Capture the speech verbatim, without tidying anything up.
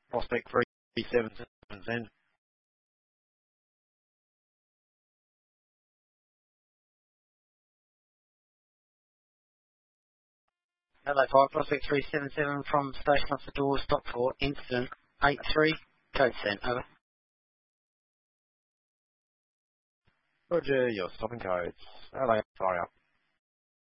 Prospect three seven seven, send. Hello, Fire Prospect three seven seven from station off the door, stop for incident eight three, code sent, over. Roger, your stopping codes. Hello, fire up.